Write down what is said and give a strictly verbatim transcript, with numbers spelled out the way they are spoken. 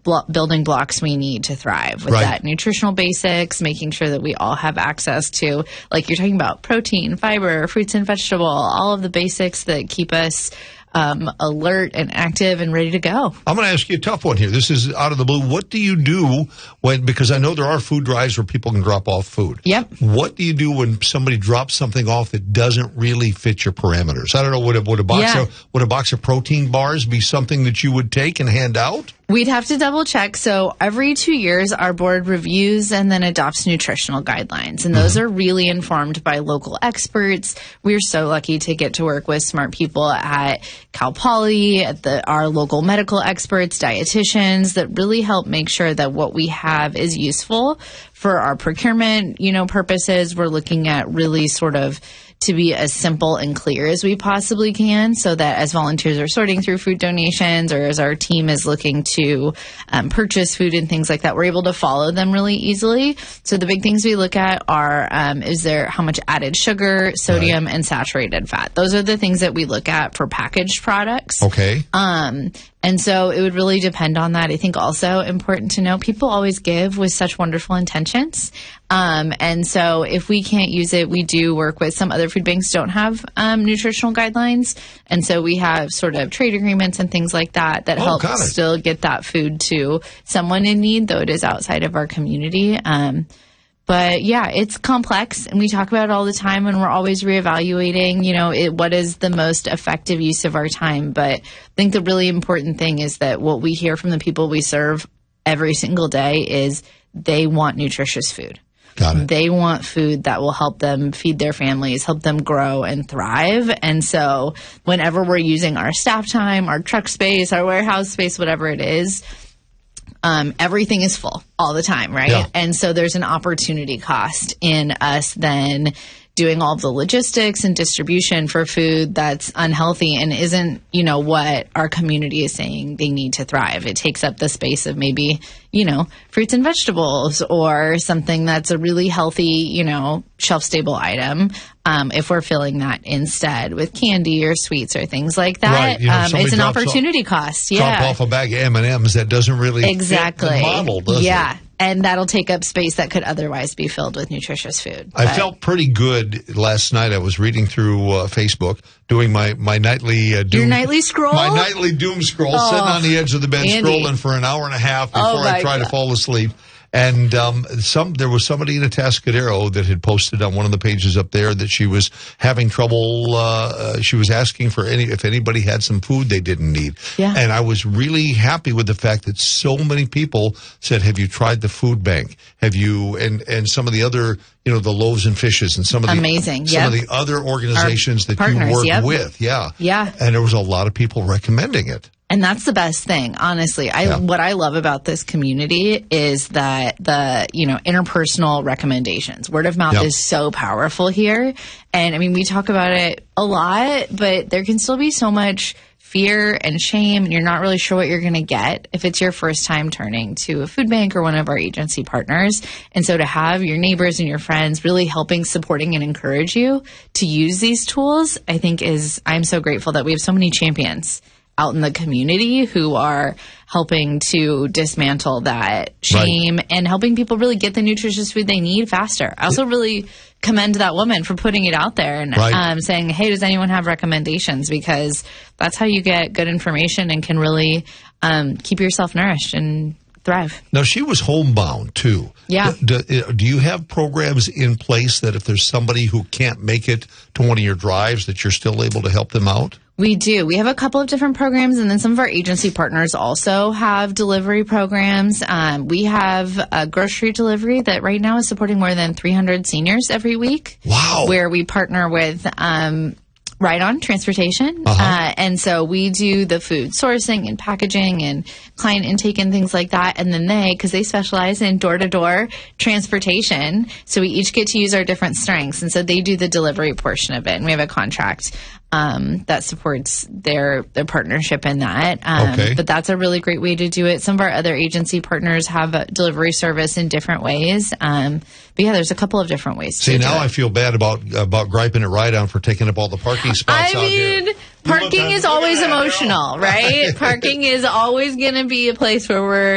blo- building blocks we need to thrive with Right. that nutritional basics, making sure that we all have access to, like you're talking about, protein, fiber, fruits and vegetable, all of the basics that keep us um, alert and active and ready to go. I'm going to ask you a tough one here. This is out of the blue. What do you do when, because I know there are food drives where people can drop off food. Yep. What do you do when somebody drops something off that doesn't really fit your parameters? I don't know, would a, would a box Yeah. of, would a box of protein bars be something that you would take and hand out? We'd have to double check. So every two years, our board reviews and then adopts nutritional guidelines. And those are really informed by local experts. We're so lucky to get to work with smart people at Cal Poly, at the, our local medical experts, dietitians that really help make sure that what we have is useful for our procurement, you know, purposes. We're looking at really sort of to be as simple and clear as we possibly can, so that as volunteers are sorting through food donations or as our team is looking to um, purchase food and things like that, we're able to follow them really easily. So the big things we look at are, um, is there how much added sugar, sodium, Right. and saturated fat? Those are the things that we look at for packaged products. Okay. Um, and so it would really depend on that. I think also important to know, people always give with such wonderful intentions. Um, and so if we can't use it, we do work with some other food banks don't have um, nutritional guidelines. And so we have sort of trade agreements and things like that that Oh, help got it. still get that food to someone in need, though it is outside of our community. Um, But yeah, it's complex, and we talk about it all the time, and we're always reevaluating, you know, it, what is the most effective use of our time. But I think the really important thing is that what we hear from the people we serve every single day is they want nutritious food. Got it. They want food that will help them feed their families, help them grow and thrive. And so whenever we're using our staff time, our truck space, our warehouse space, whatever it is, Um, everything is full all the time, right? Yeah. And so there's an opportunity cost in us then doing all the logistics and distribution for food that's unhealthy and isn't, you know, what our community is saying they need to thrive. It takes up the space of maybe, you know, fruits and vegetables or something that's a really healthy, you know, shelf-stable item. Um, if we're filling that instead with candy or sweets or things like that, Right. You know, um, somebody it's an drops off- opportunity cost. Drop Yeah. off a bag of M and M's that doesn't really Exactly. fit the model, does yeah. it? And that'll take up space that could otherwise be filled with nutritious food. I But- felt pretty good last night. I was reading through uh, Facebook, doing my, my nightly uh, doom. Your nightly scroll? My nightly doom scroll, Oh, sitting on the edge of the bed, Andy. scrolling for an hour and a half before Oh, I my try to God. fall asleep. And um, some there was somebody in Atascadero that had posted on one of the pages up there that she was having trouble. Uh, uh, she was asking for any if anybody had some food they didn't need. Yeah. And I was really happy with the fact that so many people said, "Have you tried the food bank? Have you?" And and some of the other, you know, the Loaves and Fishes and some of the Amazing, some yep. of the other organizations Our that you partners, work yep. with. Yeah. Yeah. And there was a lot of people recommending it. And that's the best thing, honestly. I, Yeah. what I love about this community is that the, you know, interpersonal recommendations, word of mouth Yep. is so powerful here. And I mean, we talk about it a lot, but there can still be so much fear and shame, and you're not really sure what you're going to get if it's your first time turning to a food bank or one of our agency partners. And so to have your neighbors and your friends really helping, supporting, and encourage you to use these tools, I think is, I'm so grateful that we have so many champions out in the community who are helping to dismantle that shame and helping people really get the nutritious food they need faster. I also really commend that woman for putting it out there and Right. um, saying, hey, does anyone have recommendations? Because that's how you get good information and can really um, keep yourself nourished and thrive. Now, she was homebound, too. Yeah. Do, do, do you have programs in place that if there's somebody who can't make it to one of your drives, that you're still able to help them out? We do. We have a couple of different programs, and then some of our agency partners also have delivery programs. Um, we have a grocery delivery that right now is supporting more than three hundred seniors every week. Wow. Where we partner with um, Ride On Transportation. Uh-huh. Uh, and so we do the food sourcing and packaging and client intake and things like that. And then they, because they specialize in door-to-door transportation, so we each get to use our different strengths. And so they do the delivery portion of it. And we have a contract um, that supports their their partnership in that. Um, Okay. But that's a really great way to do it. Some of our other agency partners have a delivery service in different ways. Um, but yeah, there's a couple of different ways See, to now do it. I feel bad about about griping at Ride On for taking up all the parking spots I out here. mean, parking look, is look at always that, emotional, girl. right? Parking is always going to be a place where we're